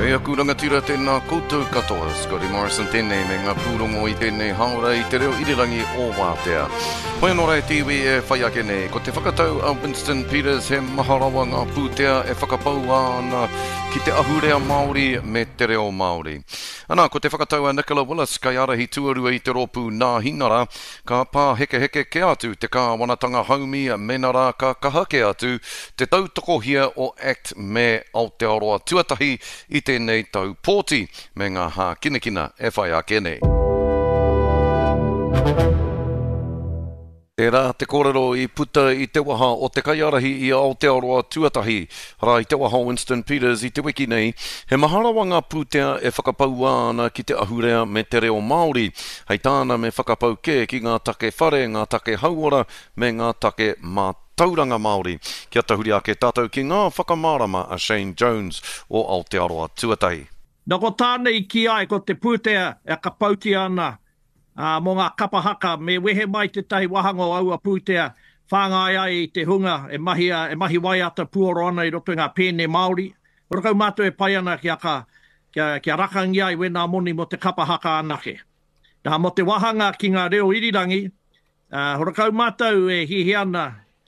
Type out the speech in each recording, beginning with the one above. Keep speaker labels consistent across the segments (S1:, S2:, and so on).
S1: Hei aku rangatira tēnā koutou katoa, Scotty Morrison tēnei me ngā pūrongo I tēnei haora I te reo irirangi o Wātea. Hoi anō rai tiwi e whai ake nei, ko te whakatau a Winston Peters he maharawa ngā pūtea e whakapau ana ki te ahurea Māori me te reo Māori. Ana, ko te whakatau a Nicola Willis, kai arahi tuarua I te rōpū nā hinara, ka pā heke ke atu te kāwanatanga haumi menara ka kahake atu te tautoko hia o ACT me Aotearoa tuatahi I tēnei tau pōti me ngā hā kinakina e whai ake nei. Tērā te kōrero I puta I te waha o te kaiarahi I Aotearoa tuatahi, hara I te waha Winston Peters I te wiki nei, he maharawa ngā pūtea e whakapau ana ki te ahurea me te reo Māori, hei tāna me whakapau ki ngā take whare, ngā take hauora me ngā take tauranga Māori. Kia tahuri ake tātou ki ngā whakamārama a Shane Jones o Aotearoa tuatahi.
S2: Nā ko tānei ki ai ko te pūtea e ka pauti ana mō ngā kapahaka me wehe mai te tahi wahanga o aua pūtea whāngai ai I te hunga e mahi wai ata puoro ana I roto ngā pēne Māori. Horakau mātou e pai ana kia rakangi ai wena moni mo te kapahaka anake. Nā mo te wahanga ki ngā reo irirangi, horakau mātou e hihi ana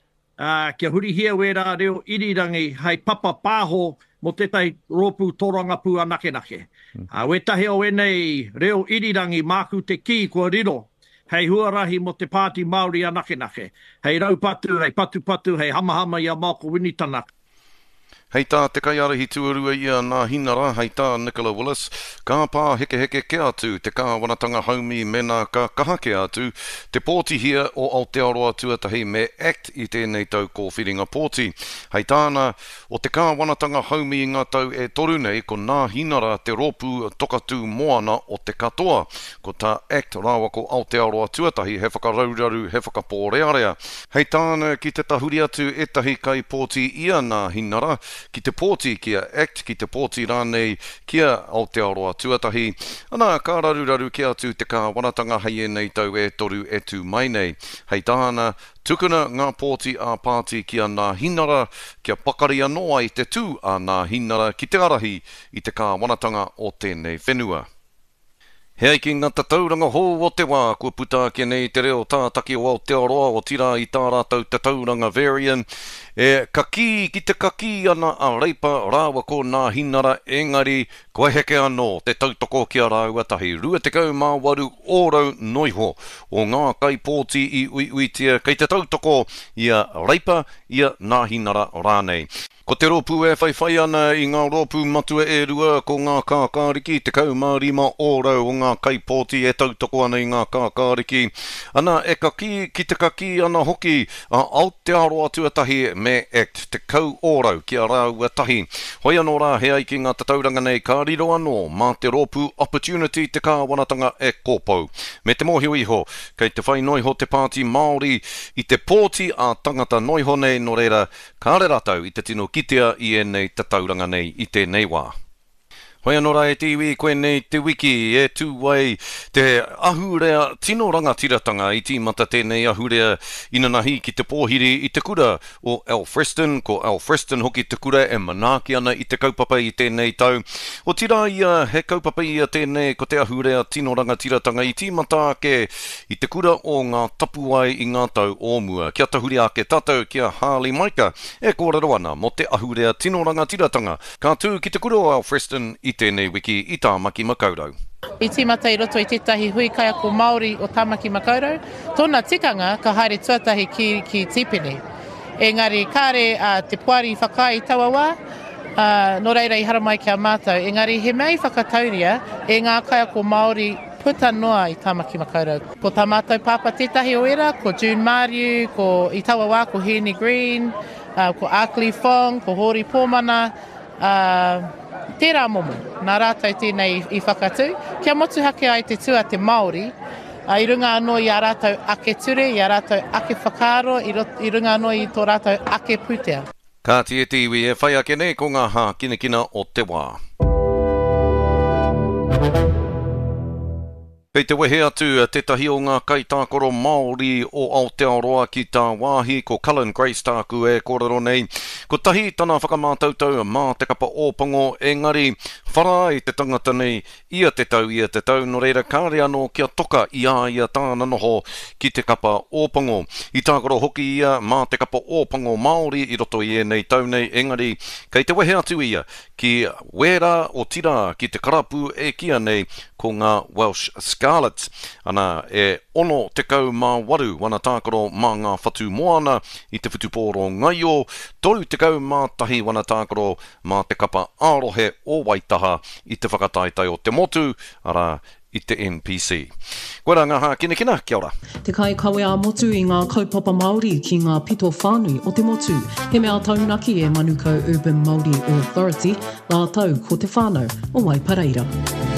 S2: kia huri hia wera reo irirangi hei papa pāho mo te tai rōpū tōranga pū anake. Wetahe o enei reo irirangi māku te ki kua riro, hei huarahi mo te pāti Māori anake. Hei raupatu, hei patu, hei hamahama I a Malko Winitana.
S1: Hei tā te kaiarahi tuarua I a nā hinara, hei tā Nicola Willis, ka pā heke ke atu, te kāwanatanga haumi mena ka kahake atu, te pōti hia o Aotearoa tuatahi me ACT I tēnei tau kōwhiringa pōti. Hei tāna, o te kāwanatanga haumi I ngā tau e toru nei, ko nā hinara te rōpū tokatu moana o te katoa, ko tā ACT rāwa ko Aotearoa tuatahi, he whakarauraru, he whakapōrearea. Hei tāna, ki te tahuri atu etahi kai pōti I a nā hinara, ki te pōti kia ACT, ki te pōti rānei kia Aotearoa tuatahi. Ana, ka raruraru kia atu te kāwanatanga hei nei tau e toru e tū mai nei. Hei tāna, tukuna ngā pōti a pāti kia nā hinara, kia pakari anoa I te tū a nā hinara ki te arahi I te kāwanatanga o tēnei whenua. Hei ki ngā tauranga hō o te wā, kua puta ke nei te reo tātaki o Aotearoa o tira I tā rātou tauranga varian, e kaki ki te kaki ana a reipa rāwa ko nā hinara engari koe heke anō te tautoko kia rāuatahi. Rua te kau mā waru ōrau noiho o ngā kai pōti I uitia kei te tautoko ia reipa ia nā hinara rānei. Ko te rōpū e whaiwhai ana I ngā rōpū matua e rua ko ngā kākāriki, te kaumārima ōrau o ngā kaipōti e tautoko ana I ngā kākāriki. Ana e kaki ki te kaki ana hoki a Aotearoa tuatahi me ACT, te kau ōrau kia rāuatahi. Hoi anō rā he ai ki ngā tauranga nei ka riro anō mā te rōpū opportunity te kāwanatanga e kōpau. Me te mōhio iho, kei te whai noiho te pāti Māori I te pōti a tangata noiho nei no reira, ka re rātau I te tino kitea I nei tauranga nei I tēnei wā. Hoi anō rai te iwi koe nei te wiki e tūwai te ahurea tino rangatiratanga I tīmata tēnei ahurea inanahi ki te pōhiri I te kura o Alfreston, ko Alfreston hoki te kura e manaki ana I te kaupapa I tēnei tau. O tira ia he kaupapa ia tēnei ko te ahurea tino rangatiratanga I tīmata ake I te kura o ngā tapuai I ngā tau ōmua. Kia tahuri ake tātou kia Harley Maika e kōrero ana mo te ahurea tino rangatiratanga. Ka tū ki te kura o Alfreston I tēnei wiki I Tāmaki Makaurau.
S3: I tīmata I roto I tētahi hui kai ako Māori o Tāmaki Makaurau, tōna tikanga ka haere tuatahi ki tipene. Engari kāre te puari whakai taua wā, no reira I haramai kia mātou. Engari he mei whakatauria e ngā kai ako Māori puta noa I Tāmaki Makaurau. Ko tā mātou pāpa tētahi o era, ko June Mariu, ko I taua wā, ko Henny Green, ko Akli Fong, ko Hori Pōmana, tērā momo, nā rātou tēnei I whakatū. Kia motu hake ai te tua te Māori, I runga anō I a rātou ake ture, I a rātou ake whakaaro, I runga anō I tō rātou ake pūtea.
S1: Ka tie te iwi e whai ake nei ko ngā hā kinakina o te wā. Kei te wehe atu tētahi o ngā kaitākoro Māori o Aotearoa ki tā wāhi ko Cullen Grace tāku e kōrero nei. Ko tahi tana whakamātautau mā te kapa ōpango engari Whara I te tangata nei, ia te tau, no reira kāre anō kia toka ia tāna noho ki te kapa ōpango. I tākoro hoki ia mā te kapa ōpango Māori I roto I nei tau nei, engari, kei te wehe atu ia, ki wera o tira ki te karapu kia nei ko ngā Welsh Scarlets. Ana ono te kau mā waru, wana tākoro mā ngā whatu moana I te whutupōro ngaio, tolu te kau mā tahi wana tākoro mā te kapa ārohe o Waitaha I te whakataitai o te motu, ara I te NPC. Koe rā ngā hā kina, kia ora.
S4: Te kai kawe a motu I ngā kaupapa Māori ki ngā pito whānui o te motu. He mea taunaki Manukau Urban Māori Authority, ngā tau ko te whānau o Waipareira.